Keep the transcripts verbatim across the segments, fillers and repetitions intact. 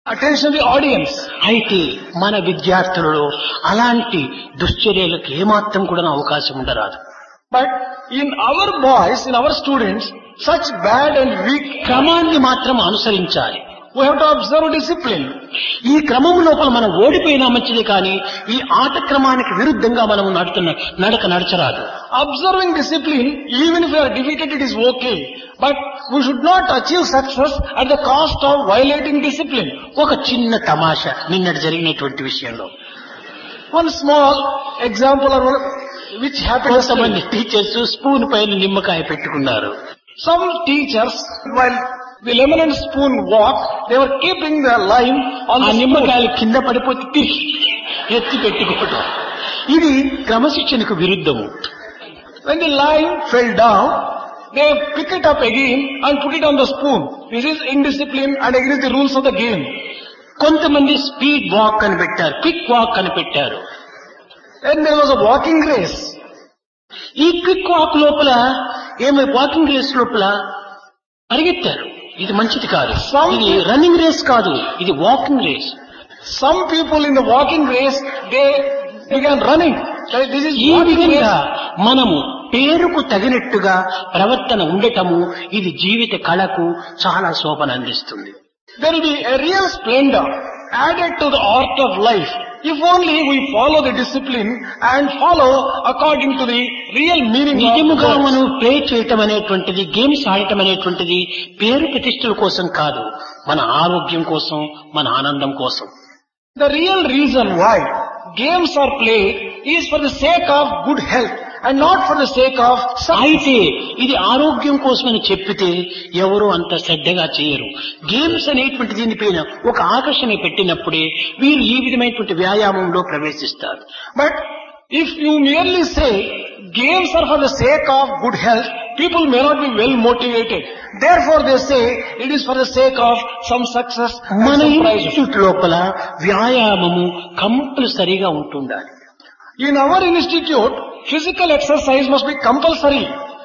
attention of the audience. అయితే మన విద్యార్థులలో అలాంటి దుశ్చర్యలకు ఏమాత్రం కూడా అవకాశం ఉండరాదు. But in our boys, in our students, such bad and weak, క్రమాన్ని మాత్రం అనుసరించాలి. we have to observe discipline. ఈ క్రమం లోపల మనం ఓడిపోయినా మంచిది, కానీ ఈ ఆట క్రమానికి విరుద్ధంగా మనం నడుతున్న నడక నడచరాదు. Observing discipline, even if we are defeated, it is okay. But we should not achieve success at the cost of violating discipline. ఒక చిన్న తమాషా నిన్నటి జరిగినటువంటి విషయంలో One small example or one which happened కొంతమంది yesterday. టీచర్స్ స్పూన్ పైన నిమ్మకాయ పెట్టుకున్నారు. Some teachers, while the lemon and spoon walk, they were keeping the lime on ఆ the spoon. నిమ్మకాయలు కింద పడిపోతే తీసి ఎత్తి పెట్టుకోవటం, ఇది క్రమశిక్షణకు విరుద్ధము. When the lime fell down, they pick it up again and put it on the spoon. This is indiscipline and against the rules of the game. కొంతమంది స్పీడ్ వాక్ అని పెట్టారు, క్విక్ వాక్ అని పెట్టారు. Then there was a walking race. ఈ quick walk లోపల ఏమి walking race లోపల పరిగెత్తారు. ఇది మంచిది కాదు. ఇది రన్నింగ్ రేస్ కాదు, ఇది walking race. Some people in the walking race, they began running. This is ఈ walking విధంగా race. మనము పేరుకు తగినట్టుగా ప్రవర్తన ఉండటము ఇది జీవిత కళకు చాలా శోభను అందిస్తుంది. There will be a real splendor added to the art of life if only we follow the discipline and follow according to the real meaning of నిజముగా words. మనం ప్లే చేయటం అనేటువంటిది, గేమ్స్ ఆడటం అనేటువంటిది పేరు ప్రతిష్టల కోసం కాదు, మన ఆరోగ్యం కోసం, మన ఆనందం కోసం. The real reason why games are played is for the sake of good health and not for the sake of success. అయితే ఇది ఆరోగ్యం కోసమని చెప్పితే ఎవరు అంత శ్రద్ధగా చేయరు. గేమ్స్ అనేటువంటి దీనిపైన ఒక ఆకర్షణ పెట్టినప్పుడే వీరు ఈ విధమైనటువంటి వ్యాయామంలో ప్రవేశిస్తారు. But if you merely say games are for the sake of good health, people may not be well motivated. Therefore they say it is for the sake of some success and మన some prizes. Institute లోపల వ్యాయామము కంపల్సరీగా ఉంటుండాలి. In our institute, physical exercise must be compulsory.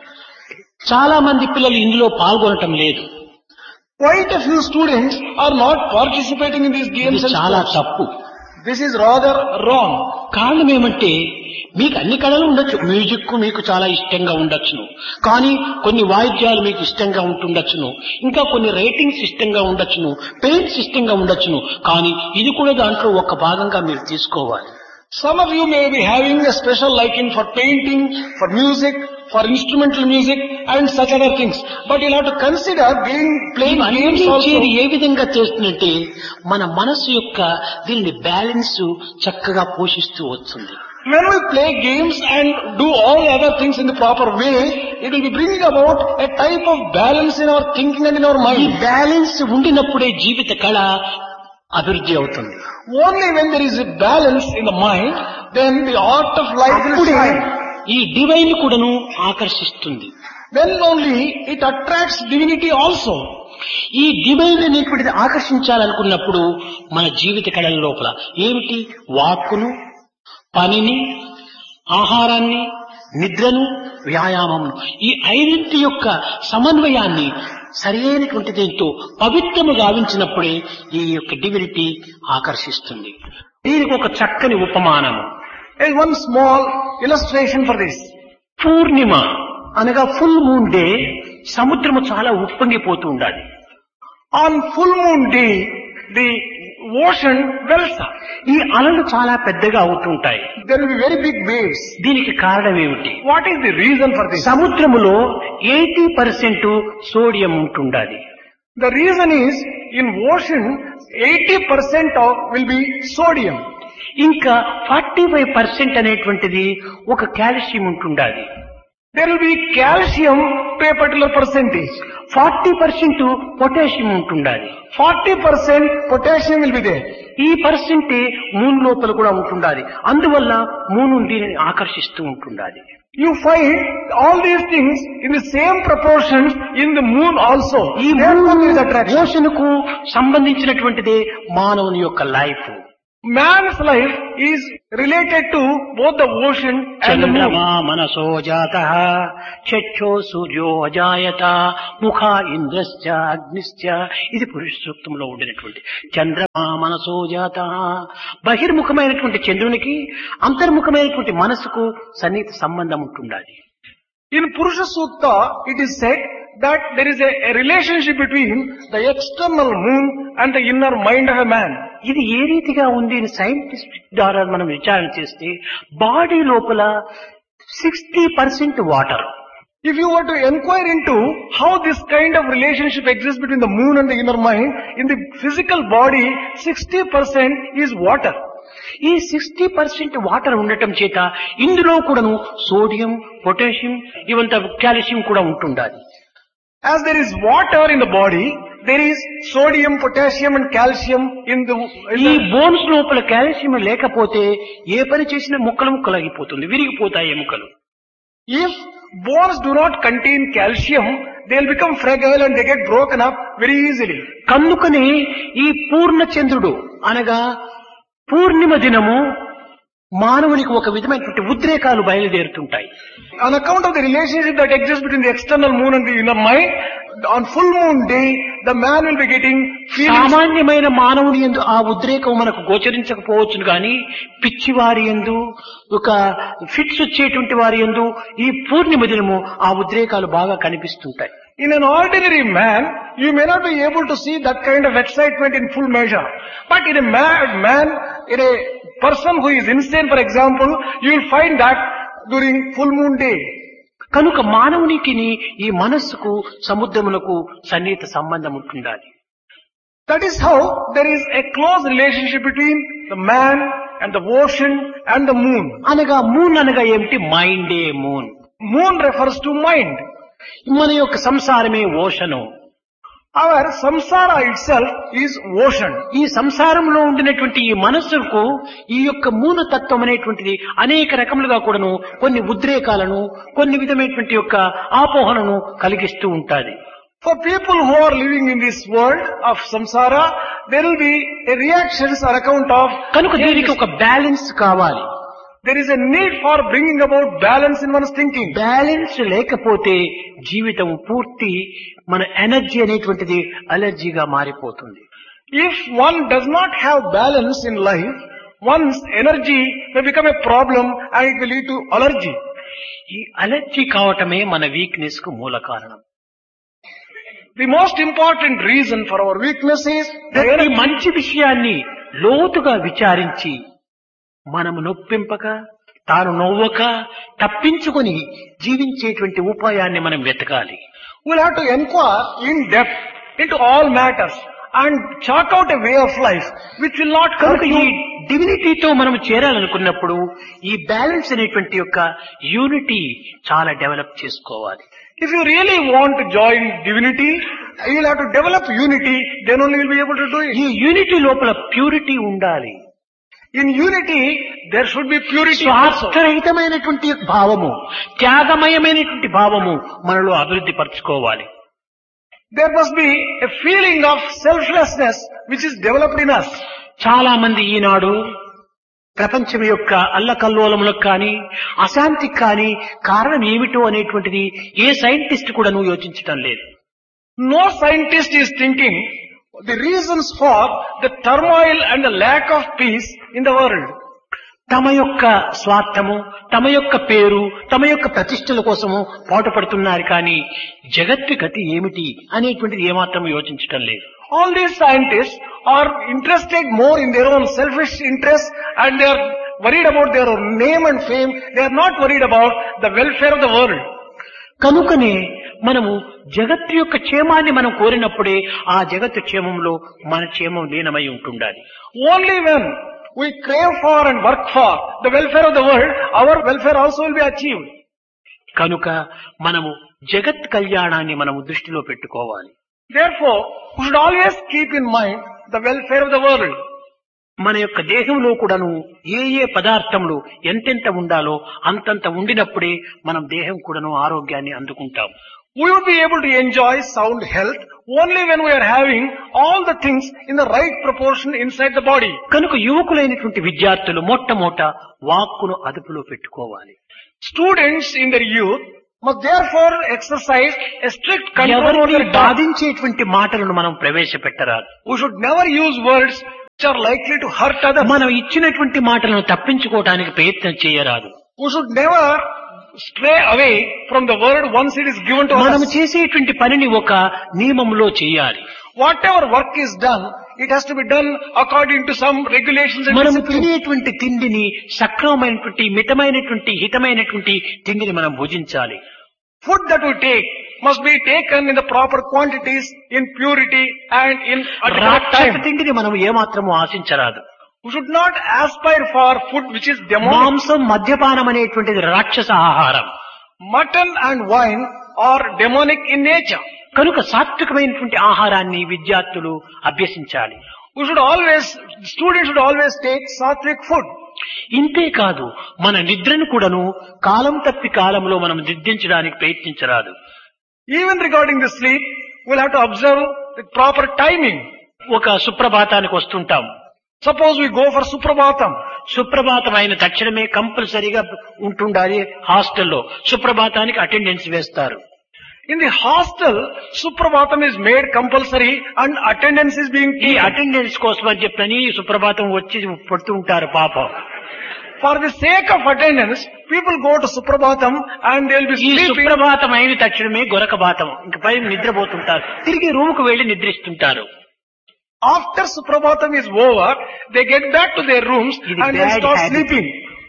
చాలా మంది పిల్లలు ఇందులో పాల్గొనటం లేదు. Quite a few students are not participating in these games ఇది and చాలా sports. తప్పు. This is rather wrong. కారణం ఏమంటే మీకు అన్ని కళలు ఉండొచ్చు, మ్యూజిక్ మీకు చాలా ఇష్టంగా ఉండొచ్చును, కానీ కొన్ని వాయిద్యాలు మీకు ఇష్టంగా ఉంటుండొచ్చును, ఇంకా కొన్ని రైటింగ్స్ ఇష్టంగా ఉండొచ్చును, పెయింట్స్ ఇష్టంగా ఉండొచ్చును, కానీ ఇది కూడా దాంట్లో ఒక భాగంగా మీరు తీసుకోవాలి. Some of you may be having a special liking for painting, for music, for instrumental music and such other things. But you'll have to consider being, playing games ఇవన్నీ also. చేరి ఏ విధంగా చేస్తున్నట్టే మన మనసు యొక్క దీనిని బ్యాలెన్స్ చక్కగా పోషిస్తూ వస్తుంది. When we play games and do all the other things in the proper way, it will be bringing about a type of balance in our thinking and in our ఈ mind. బ్యాలెన్స్ ఉండినప్పుడే జీవిత కళ అభివృద్ధి అవుతుంది. Only when there is a balance in the mind, then the art of life will అప్పుడే shine. ఈ divine కూడాను ఆకర్షిస్తుంది. Then only it attracts divinity also. ఈ డివైన్ అనేటువంటిది ఆకర్షించాలనుకున్నప్పుడు మన జీవిత కళల లోపల ఏమిటి, వాక్కును, పనిని, ఆహారాన్ని, నిద్రను, వ్యాయామమును, ఈ ఐదింటి యొక్క సమన్వయాన్ని సరైనటువంటి దీంతో పవిత్రము గావించినప్పుడే ఈ యొక్క డివినిటీ ఆకర్షిస్తుంది. దీనికి ఒక చక్కని ఉపమానము, There is one small illustration for this. పూర్ణిమ అనగా ఫుల్ మూన్ డే సముద్రము చాలా ఉప్పొంగిపోతూ ఉండాలి. On full moon day, the ocean wells up. ఈ అలలు చాలా పెద్దగా అవుతుంటాయి. There will be very big waves. దీనికి కారణం ఏమిటి? What is the reason for this? సముద్రములో ఎయిటీ పర్సెంట్ సోడియం ఉంటుండాలి. The reason is, in ocean, eighty percent of will be sodium. ఇంకా ఫార్టీ ఫైవ్ పర్సెంట్ అనేటువంటిది ఒక కాల్షియం ఉంటుండాలి. There will be calcium to a particular percentage. Forty percent potassium ఉంటుండాలి. forty percent potassium will be there. ఈ percent moon లోపల కూడా ఉంటుండాలి. అందువల్ల మూన్ దీనిని ఆకర్షిస్తూ ఉంటుండాలి. You find all these things in the same proportions in the moon also. ఈ Therefore there is moon attraction. ఓషన్కు సంబంధించినటువంటిదే మానవుని యొక్క life. Man's life is related to both the ocean and the moon. చంద్రమా మనసో జాతః చక్షో సూర్యో అజాయత ముఖ ఇంద్రశ్చ అగ్నిశ్చ. ఇది పురుష సూక్తంలో ఉండినటువంటి చంద్రమా మనసో జాతః. బహిర్ముఖమైనటువంటి చంద్రునికి అంతర్ముఖమైనటువంటి మనసుకు సన్నిహిత సంబంధం ఉంటుండాలి. In Purusha Sukta, it is said that there is a, a relationship between the external moon and the inner mind of a man. ఇది ఏ రీతిగా ఉంది అని సైంటిస్ట్ ద్వారా మనం విచారణ చేస్తే బాడీ లోపల sixty percent water. If you were to inquire into how this kind of relationship exists between the moon and the inner mind, in the physical body, sixty percent is water. ఈ sixty percent water ఉండటం చేత ఇందులో కూడాను sodium, potassium, ఇవంత calcium కూడా ఉంటుండాలి. As there is water in the body, there is sodium, potassium and calcium in the... In ఈ the bones లోపల calcium లేకపోతే ఏ పని చేసినా ముక్కలు ముక్కలగిపోతుంది, విరిగిపోతాయి ఎముకలు. if bones do not contain calcium, they will become fragile and they get broken up very easily. కన్నుకని ఈ పూర్ణ చంద్రుడు అనగా పూర్ణిమ దినము మానవునికి ఒక విధమైనటువంటి ఉద్రేకాలు బయలుదేరుతుంటాయి. On account of the relationship that exists between the external moon and the inner mind, on full moon day, the man will be getting feelings. సామాన్యమైన మానవుని యందు ఆ ఉద్రేకం మనకు గోచరించకపోవచ్చును కానీ పిచ్చివారి యందు, ఒక ఫిట్స్ వచ్చేటువంటి వారి యందు ఈ పూర్ణిమ దినము ఆ ఉద్రేకాలు బాగా కనిపిస్తుంటాయి. In an ordinary man, you may not be able to see that kind of excitement in full measure. But in a mad man, in a person who is insane, for example, you will find that during full moon day. కనుక మానవునికి ఈ మనస్సుకు సముద్రములకు సన్నిహిత సంబంధం ఉంటుండాలి. That is how there is a close relationship between the man and the ocean and the moon. అనగా moon అనగా ఏమిటి? మైండే moon. Moon refers to mind. మన యొక్క సంసారమే ocean. Our samsara itself is ocean. ఈ సంసారంలో ఉండినటువంటి ఈ మనస్సుకు ఈ యొక్క మూలతత్వం అనేటువంటిది అనేక రకములుగా కూడాను కొన్ని ఉద్రేకాలను, కొన్ని విధమైనటువంటి యొక్క ఆపోహనను కలిగిస్తూ ఉంటాది. For people who are living in this world of samsara, there will be a reactions on account of... కనుక దీనికి ఒక బ్యాలెన్స్ కావాలి. There is a need for bringing about balance in one's thinking. Balance లేకపోతే జీవితం పూర్తి మన energy అనేటువంటిది అలర్జీగా మారిపోతుంది. If one does not have balance in life, one's energy may become a problem and it will lead to allergy. ఈ allergy కావటమే మన weakness కు మూల కారణం. The most important reason for our weakness is the ప్రతి energy. మంచి విషయాన్ని లోతుగా విచారించి మనము నొప్పింపక, తాను నవ్వక, తప్పించుకొని జీవించేటువంటి ఉపాయాన్ని మనం వెతకాలి. We'll have to inquire in depth into all matters and chart out a way of life which will not come కనుక to ఈ డివినిటీతో మనం చేరాలనుకున్నప్పుడు ఈ బ్యాలెన్స్ అనేటువంటి యొక్క యూనిటీ చాలా డెవలప్ చేసుకోవాలి. If you really want to join divinity, you will have to develop unity, then only you will be able to do it. ఈ unity లోపల ప్యూరిటీ ఉండాలి. In unity, there should be purity also. స్వార్థరహితమైనటువంటి భావము, త్యాగమయమైనటువంటి భావము మనలో అభివృద్ధి పరచుకోవాలి. There must be a feeling of selflessness which is developed in us. చాలా మంది ఈనాడు ప్రపంచం యొక్క అల్లకల్లోలములకు కానీ అశాంతికి కానీ కారణం ఏమిటో అనేటువంటిది ఏ సైంటిస్ట్ కూడా నువ్వు యోచించటం లేదు. No scientist is thinking the reasons for the turmoil and the lack of peace in the world. తమ యొక్క స్వార్థము, తమ యొక్క పేరు, తమ యొక్క ప్రతిష్టల కోసము పాటుపడుతున్నారు కానీ జగత్తు గతి ఏమిటి అనేటువంటిది ఏమాత్రం యోచించటం లేదు. All these scientists are interested more in their own selfish interests and they are worried about their own name and fame. They are not worried about the welfare of the world. కనుకనే మనము జగత్తు యొక్క క్షేమాన్ని మనం కోరినప్పుడే ఆ జగత్తు క్షేమంలో మన క్షేమం లీనమై ఉంటుండాలి. Only when we crave for and work for the welfare of the world, our welfare also will be achieved. కనుక మనము జగత్ కళ్యాణాన్ని మనము దృష్టిలో పెట్టుకోవాలి. Therefore, we should always keep in mind the welfare of the world. మన యొక్క దేహంలో కూడాను ఏ ఏ పదార్థములు ఎంతెంత ఉండాలో అంతంత ఉండినప్పుడే మనం దేహం కూడాను ఆరోగ్యాన్ని అందుకుంటాం. We would be able to enjoy sound health only when we are having all the things in the right proportion inside the body. కనుక యువకులైనటువంటి విద్యార్థులు మొట్టమొదట వాక్కును అదుపులో పెట్టుకోవాలి. Students in their youth must therefore exercise a strict control over ఎవరిని their tongue. బాధించేటువంటి మాటలను మనం ప్రవేశపెట్టరాదు. We should never use words which are likely to hurt others. మనం ఇచ్చినటువంటి మాటలను తప్పించుకోవడానికి ప్రయత్నం చేయరాదు. We should never stray away from the word once it is given to మనం us. చేసేటువంటి పనిని ఒక నియమంలో చేయాలి. Whatever work is done, it has to be done according to some regulations and మనం disciplines. తినేటువంటి తిండిని సక్రమమైనటువంటి మితమైనటువంటి హితమైనటువంటి తిండిని మనం భుజించాలి. Food that we take must be taken in the proper quantities, in purity and in adequate రాక్షస time. తిండిని మనం ఏమాత్రము ఆశించరాదు. We should not aspire for food which is demonic. మాంసం మద్యపానం అనేటువంటిది రాక్షస ఆహారం. Mutton and wine are demonic in nature. కనుక సాత్వికమైనటువంటి ఆహారాన్ని విద్యార్థులు అభ్యసించాలి. We should always, students should always take sattvic food. ఇంతే కాదు, మన నిద్రను కూడాను కాలం తప్పి కాలంలో మనం నిద్రించడానికి ప్రయత్నించరాదు. Even regarding the sleep, we'll have to observe the proper timing. ఒక సుప్రభాతానికి వస్తుంటాం. Suppose we go for Suprabhatam. సుప్రభాతం అయిన తక్షణమే కంపల్సరీగా ఉంటుండాలి. హాస్టల్లో సుప్రభాతానికి అటెండెన్స్ వేస్తారు. In the hostel, Suprabhatam is made compulsory and attendance is being ఈ taken. అటెండెన్స్ కోసం అని చెప్పని సుప్రభాతం వచ్చి పడుతూ ఉంటారు పాపం. For the sake of attendance, people go to Suprabhatam and they'll be ఈ sleeping. సుప్రభాతం అయిన తక్షణమే గొరకబాతం ఇంక పై నిద్రపోతుంటారు. తిరిగి రూముకు వెళ్లి నిద్రిస్తుంటారు. After Suprabhatam is over, they get back to their rooms It is and they bad start habit. sleeping.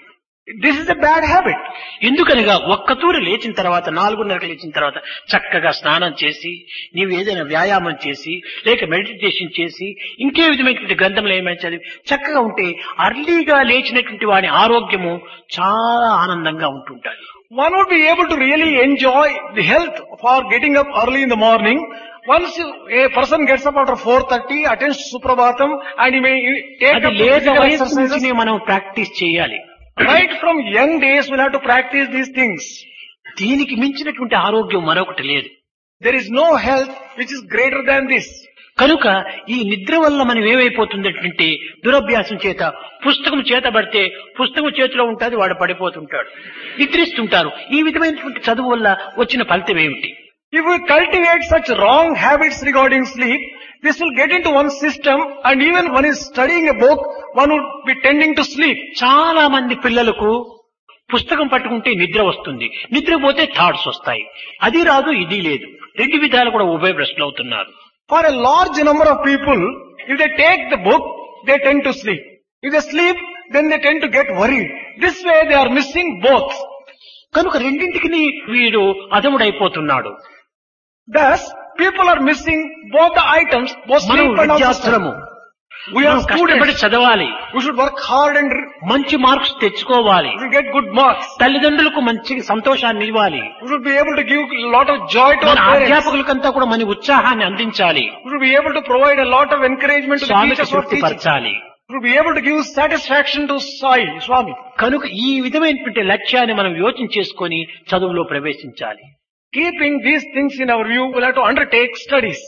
This is a bad habit. ఎందుకనగా ఒక్కతూరి లేచిన తర్వాత నాలుగున్నరకు లేచిన తర్వాత చక్కగా స్నానం చేసి నీవు ఏదైనా వ్యాయామం చేసి లేక మెడిటేషన్ చేసి ఇంకే విధమైనటువంటి గ్రంథంలో ఏమైనా చదివి చక్కగా ఉంటే అర్లీగా లేచినటువంటి వాడి ఆరోగ్యము చాలా ఆనందంగా ఉంటుంటాడు. One would be able to really enjoy the health for getting up early in the morning. Once you, a person gets up after four thirty, attends Suprabhatam and he may take అది up లేత physical వయస్సు exercises. నుంచినే మనం practice చేయాలి. Right from young days we'll have to practice these things. దీనికి మించినటువంటి ఆరోగ్యం మరొకటి లేదు. There is no health which is greater than this. కనుక ఈ నిద్ర వల్ల మనం ఏమైపోతుందంటే దురభ్యాసం చేత పుస్తకం చేత పడితే పుస్తకం చేతిలో ఉంటుంది, వాడు పడిపోతుంటాడు, నిద్రిస్తుంటారు. ఈ విధమైనటువంటి చదువు వల్ల వచ్చిన ఫలితం ఏమిటి? If we cultivate such wrong habits regarding sleep, this will get into one's system and even one is studying a book, one would be tending to sleep. చాలా మంది పిల్లలకు పుస్తకం పట్టుకుంటే నిద్ర వస్తుంది, నిద్రపోతే థాట్స్ వస్తాయి. అది రాదు, ఇది లేదు, రెండు విధాలు కూడా ఉభయభ్రష్టులు అవుతున్నారు. For a large number of people, if they take the book, they tend to sleep. If they sleep, then they tend to get worried. This way they are missing both. కనుక రెండింటికి వీడు అధముడైపోతున్నాడు. Thus, people are missing both the items, both మనం sleep and also విద్యార్థులము. study. We are మనం కష్టపడి students. చదవాలి, We should work hard and మంచి marks తెచ్చుకోవాలి, we get good marks. తల్లిదండ్రులకు మంచి సంతోషాన్ని ఇవ్వాలి, We should be able to give a lot of joy to మన our parents. అధ్యాపకులకంతా కూడా మన ఉత్సాహాన్ని అందించాలి, We should be able to provide a lot of encouragement to the స్వామికి teachers who are teaching. తృప్తిపరచాలి. We should be able to give satisfaction to Sai, Swami. కనుక ఈ విధమైనటువంటి లక్ష్యాన్ని మనం యోచన చేసుకొని చదువులో ప్రవేశించాలి. Keeping these things in our view, we'll have to undertake studies.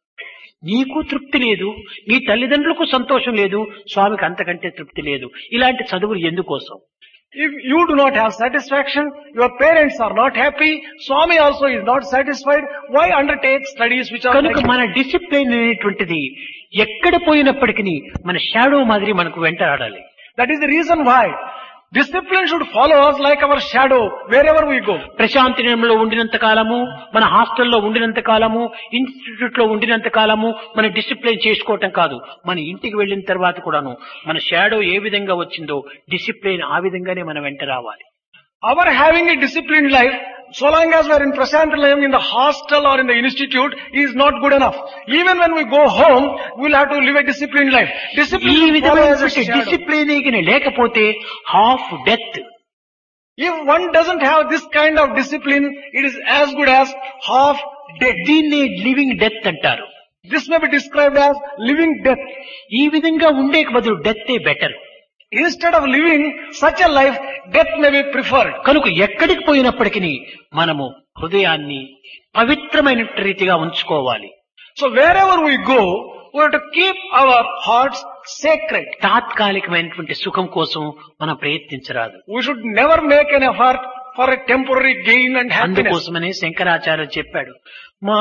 నీకు తృప్తి లేదు, నీ తల్లిదండ్రులకు సంతోషం లేదు, స్వామికి అంతకంటే తృప్తి లేదు. ఇలాంటి చదువులు ఎందుకోసం? If you do not have satisfaction, your parents are not happy, Swami also is not satisfied, why undertake studies which are కనుక like మన డిసిప్లిన్ అనేటువంటిది ఎక్కడ పోయినప్పటికీ మన షాడో మాదిరి మనకు వెంటాడాలి. That is the reason why discipline should follow us like our shadow wherever we go. Prashanti నిలయంలో ఉండినంత కాలము, మన హాస్టల్లో ఉండినంత కాలము, ఇన్స్టిట్యూట్ లో ఉండినంత కాలము మన డిసిప్లిన్ చేసుకోవటం కాదు, మన ఇంటికి వెళ్ళిన తర్వాత కూడాను మన షాడో ఏ విధంగా వచ్చిందో డిసిప్లిన్ ఆ విధంగానే మన వెంట రావాలి. Our having a disciplined life, so long as we are in Prasantalayam, in the hostel or in the institute, is not good enough. Even when we go home, we will have to live a disciplined life. ఈ Discipline should follow as a విధమైన shadow. Discipline లేకపోతే half death. If one doesn't have this kind of discipline, it is as good as half dead. దీన్ని living death అంటారు. This may be described as living death. ఈ విధంగా ఉండే బదులు death better. Instead of living such a life, death may be preferred. కనుక ఎక్కడికి పోయినప్పటికీ మనము హృదయాన్ని పవిత్రమైన రీతిగా ఉంచుకోవాలి. So wherever we go, we have to keep our hearts sacred. తాత్కాలికమైనటువంటి సుఖం కోసం మనం ప్రయత్నించరాదు. We should never make an effort for a temporary gain and happiness. అందుకోసమనే శంకరాచార్య చెప్పాడు, మా